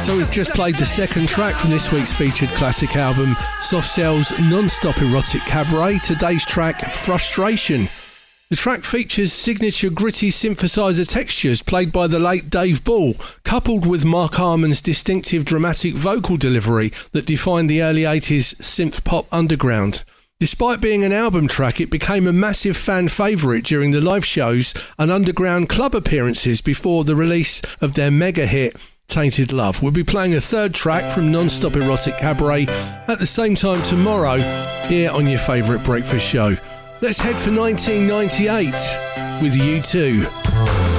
So we've just played the second track from this week's featured classic album, Soft Cell's Non-Stop Erotic Cabaret. Today's track, Frustration. The track features signature gritty synthesizer textures played by the late Dave Ball, coupled with Mark Harmon's distinctive dramatic vocal delivery that defined the early 80s synth pop underground. Despite being an album track, it became a massive fan favourite during the live shows and underground club appearances before the release of their mega hit, Tainted Love. We'll be playing a third track from Non-Stop Erotic Cabaret at the same time tomorrow here on your favourite breakfast show. Let's head for 1998 with U2.